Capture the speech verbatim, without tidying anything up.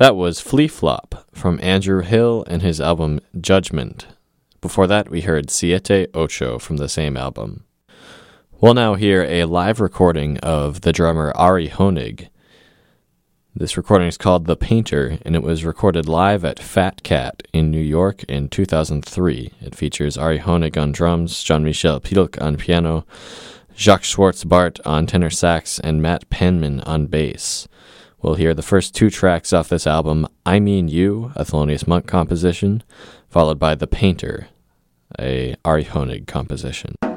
That was Flea Flop from Andrew Hill and his album Judgment. Before that, we heard Siete Ocho from the same album. We'll now hear a live recording of the drummer Ari Honig. This recording is called The Painter, and it was recorded live at Fat Cat in New York in two thousand three. It features Ari Honig on drums, Jean-Michel Pilk on piano, Jacques Schwartz-Bart on tenor sax, and Matt Penman on bass. We'll hear the first two tracks off this album, I Mean You, a Thelonious Monk composition, followed by The Painter, a Ari Honig composition.